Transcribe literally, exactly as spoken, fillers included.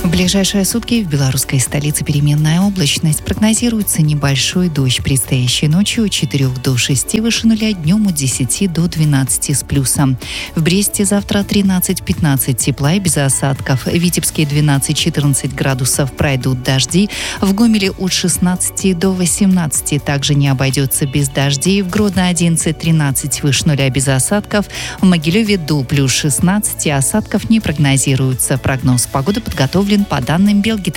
В ближайшие сутки в белорусской столице переменная облачность. Прогнозируется небольшой дождь. Предстоящей ночью от четырёх до шести выше нуля, днем от десяти до двенадцати с плюсом. В Бресте завтра тринадцать-пятнадцать тепла и без осадков. В Витебске двенадцать-четырнадцать градусов, пройдут дожди. В Гомеле от шестнадцати до восемнадцати также не обойдется без дождей. В Гродно одиннадцать-тринадцать выше нуля без осадков. В Могилеве до плюс шестнадцати, осадков не прогнозируется. Прогноз погоды подготовлен по данным Белгид.